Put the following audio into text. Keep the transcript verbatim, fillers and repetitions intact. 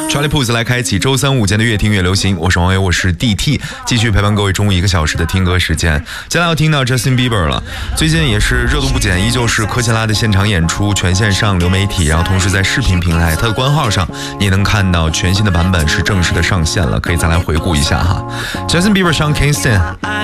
Charlie Puth 来开启周三午间的越听越流行，我是王伟，我是 D T， 继续陪伴各位中午一个小时的听歌时间。接下来要听到 Justin Bieber 了，最近也是热度不减，依旧是科切拉的现场演出，全线上流媒体，然后同时在视频平台它的官号上，你能看到全新的版本是正式的上线了，可以再来回顾一下哈。Justin Bieber 上 Kingston。